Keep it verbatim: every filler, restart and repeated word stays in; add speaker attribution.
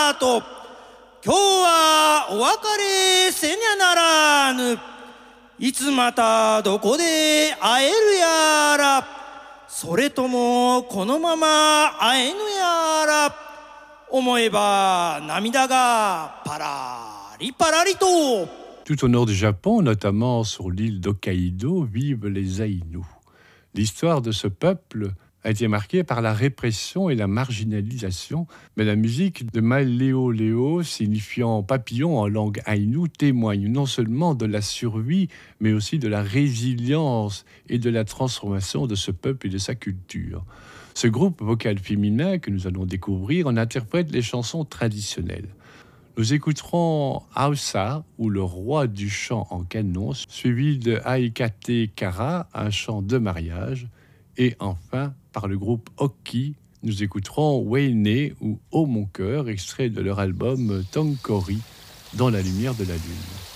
Speaker 1: 様と今日はお別れせにゃならぬ。いつまたどこで会えるやら、それともこのまま会えぬやら。思えば涙がパラリパラリと。
Speaker 2: Tout au nord du Japon, notamment sur l'île d'Hokkaido, vivent les Aïnous. L'histoire de ce peuple a été marquée par la répression et la marginalisation, mais la musique de Maleoleo, signifiant papillon en langue aïnou, témoigne non seulement de la survie, mais aussi de la résilience et de la transformation de ce peuple et de sa culture. Ce groupe vocal féminin que nous allons découvrir en interprète les chansons traditionnelles. Nous écouterons Hausa, ou le roi du chant en canon, suivi de Aikate Kara, un chant de mariage. Et enfin, par le groupe Oki, nous écouterons Weine ou Oh mon cœur, extrait de leur album Tonkori, dans la lumière de la lune.